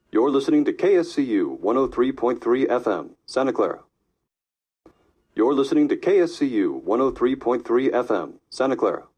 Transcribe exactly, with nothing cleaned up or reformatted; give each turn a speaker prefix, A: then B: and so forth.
A: You're listening to K S C U one oh three point three F M, Santa Clara. You're listening to K S C U one oh three point three F M, Santa Clara.